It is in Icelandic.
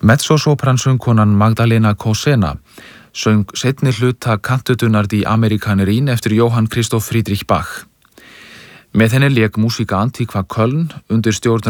Mezzosopransöngkonan Magdalena Kossena söng seinni hluta kantötunar Die Amerikanerin eftir Johann Christoph Friedrich Bach. Með henni lék Musica Antiqua Köln undir stjórn